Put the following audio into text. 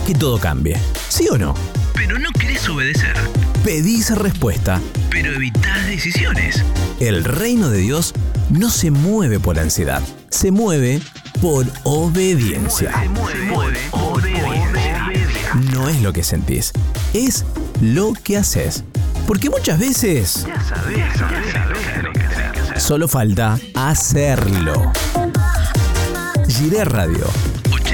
que todo cambie. ¿Sí o no? Pero no querés obedecer. Pedís respuesta. Pero evitás decisiones. El reino de Dios no se mueve por ansiedad. Se mueve por obediencia. Se mueve por obediencia. No es lo que sentís, es lo que haces. Porque muchas veces Ya sabés lo que tenés que hacer. solo falta hacerlo. Giré Radio.